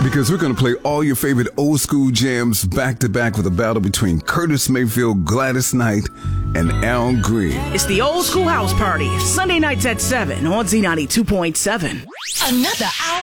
Because we're going to play all your favorite old school jams back to back with a battle between Curtis Mayfield, Gladys Knight, and Al Green. It's the Old School House Party, Sunday nights at 7 on Z92.7. Another hour